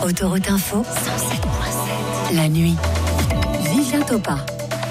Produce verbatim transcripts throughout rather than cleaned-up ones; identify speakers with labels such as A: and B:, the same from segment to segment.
A: Autoroute Info, cent sept virgule sept. La nuit. Vivien Topa.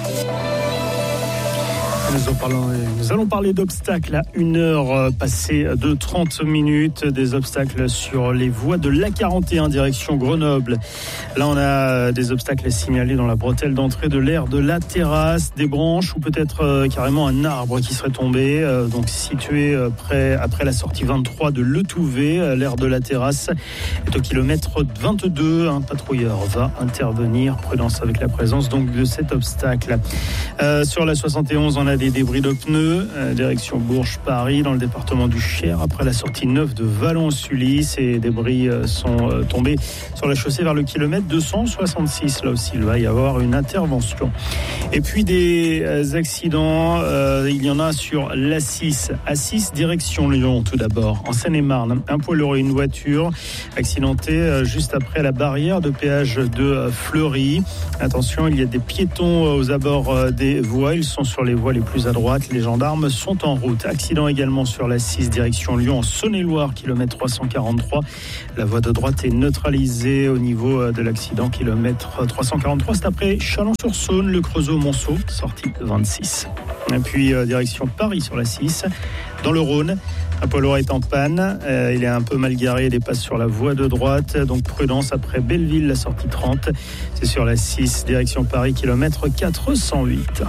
B: Nous, parlons, nous allons parler d'obstacles à une heure passée de trente minutes, des obstacles sur les voies de l'A quarante et un direction Grenoble. Là, on a des obstacles signalés dans la bretelle d'entrée de l'aire de la terrasse, des branches ou peut-être carrément un arbre qui serait tombé. Donc situé près, après la sortie vingt-trois de Le Touvet, l'aire de la terrasse est au kilomètre vingt-deux. Un patrouilleur va intervenir. Prudence avec la présence donc de cet obstacle. Euh, sur la soixante et onze, on a des débris de pneus, euh, direction Bourges-Paris, dans le département du Cher, après la sortie neuf de Vallon-Sully. Ces débris euh, sont euh, tombés sur la chaussée vers le kilomètre deux cent soixante-six. Là aussi, il va y avoir une intervention. Et puis des euh, accidents, euh, il y en a sur l'A six. A six, direction Lyon, tout d'abord. En Seine-et-Marne, un poids lourd et une voiture accidentée euh, juste après la barrière de péage de euh, Fleury. Attention, il y a des piétons euh, aux abords euh, des voies. Ils sont sur les voies les plus à droite. Les gendarmes sont en route. Accident également sur l'A six, direction Lyon, en Saône-et-Loire, kilomètre trois cent quarante-trois. La voie de droite est neutralisée au niveau de l'accident, kilomètre trois cent quarante-trois. C'est après Chalon-sur-Saône, le Creusot-Monceau, sortie vingt-six. Et puis, euh, direction Paris sur l'A six. Dans le Rhône, un poids lourd est en panne. Euh, il est un peu mal garé et dépasse sur la voie de droite. Donc, prudence après Belleville, la sortie trente. C'est sur l'A six, direction Paris, kilomètre quatre cent huit.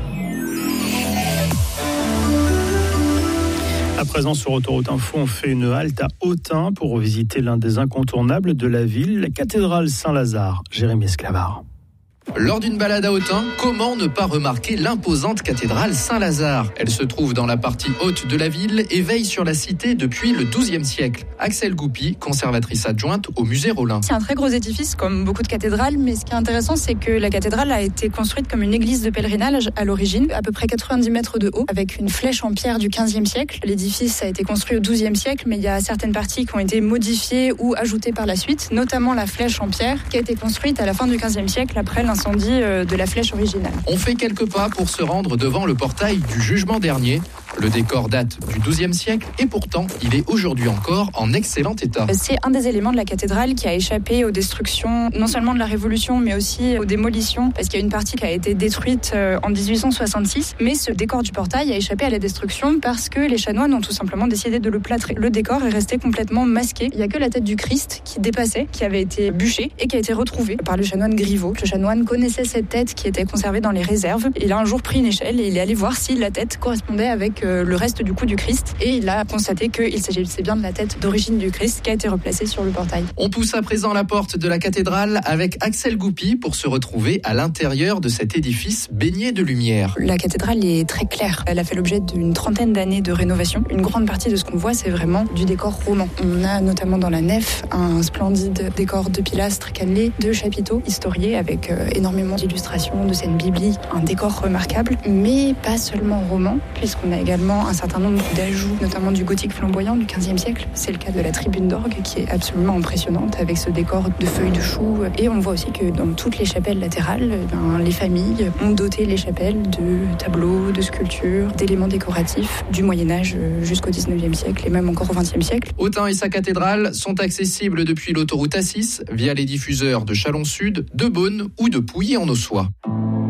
B: À présent, sur Autoroute Info, on fait une halte à Autun pour visiter l'un des incontournables de la ville, la cathédrale Saint-Lazare. Jérémy Esclavard.
C: Lors d'une balade à Autun, comment ne pas remarquer l'imposante cathédrale Saint-Lazare ? Elle se trouve dans la partie haute de la ville et veille sur la cité depuis le douzième siècle. Axel Goupy, conservatrice adjointe au musée Rollin.
D: C'est un très gros édifice, comme beaucoup de cathédrales, mais ce qui est intéressant, c'est que la cathédrale a été construite comme une église de pèlerinage à l'origine, à peu près quatre-vingt-dix mètres de haut, avec une flèche en pierre du quinzième siècle. L'édifice a été construit au douzième siècle, mais il y a certaines parties qui ont été modifiées ou ajoutées par la suite, notamment la flèche en pierre, qui a été construite à la fin du quinzième siècle, après l'incendie de la flèche originale.
C: On fait quelques pas pour se rendre devant le portail du jugement dernier. Le décor date du douzième siècle et pourtant, il est aujourd'hui encore en excellent état.
D: C'est un des éléments de la cathédrale qui a échappé aux destructions, non seulement de la Révolution, mais aussi aux démolitions, parce qu'il y a une partie qui a été détruite en dix-huit cent soixante-six. Mais ce décor du portail a échappé à la destruction parce que les chanoines ont tout simplement décidé de le plâtrer. Le décor est resté complètement masqué. Il n'y a que la tête du Christ qui dépassait, qui avait été bûchée et qui a été retrouvée par le chanoine Griveau. Le chanoine connaissait cette tête qui était conservée dans les réserves. Il a un jour pris une échelle et il est allé voir si la tête correspondait avec le reste du cou du Christ et il a constaté qu'il s'agissait bien de la tête d'origine du Christ qui a été replacée sur le portail.
C: On pousse à présent la porte de la cathédrale avec Axel Goupy pour se retrouver à l'intérieur de cet édifice baigné de lumière.
D: La cathédrale est très claire. Elle a fait l'objet d'une trentaine d'années de rénovation. Une grande partie de ce qu'on voit, c'est vraiment du décor roman. On a notamment dans la nef un splendide décor de pilastres cannelés, de chapiteaux historiés avec euh, énormément d'illustrations, de scènes bibliques, un décor remarquable, mais pas seulement roman, puisqu'on a également un certain nombre d'ajouts, notamment du gothique flamboyant du quinzième siècle. C'est le cas de la tribune d'orgue qui est absolument impressionnante avec ce décor de feuilles de chou. Et on voit aussi que dans toutes les chapelles latérales, ben, les familles ont doté les chapelles de tableaux, de sculptures, d'éléments décoratifs du Moyen-Âge jusqu'au dix-neuvième siècle et même encore au vingtième siècle.
C: Autun et sa cathédrale sont accessibles depuis l'autoroute A six via les diffuseurs de Chalon-Sud, de Beaune ou de Pouilly-en-Ossois.